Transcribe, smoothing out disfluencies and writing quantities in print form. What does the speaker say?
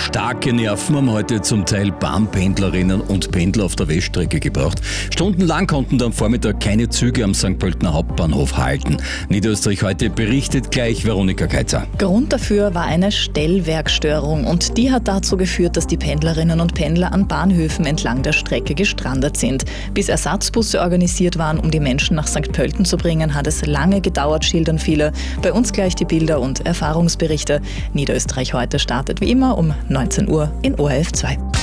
Starke Nerven haben heute zum Teil Bahnpendlerinnen und Pendler auf der Weststrecke gebraucht. Stundenlang konnten am Vormittag keine Züge am St. Pöltener Hauptbahnhof halten. Niederösterreich heute berichtet gleich Veronika Keitzer. Grund dafür war eine Stellwerkstörung und die hat dazu geführt, dass die Pendlerinnen und Pendler an Bahnhöfen entlang der Strecke gestrandet sind. Bis Ersatzbusse organisiert waren, um die Menschen nach St. Pölten zu bringen, hat es lange gedauert, schildern viele. Bei uns gleich die Bilder und Erfahrungsberichte. Niederösterreich heute startet wie immer um 19 Uhr in ORF 2.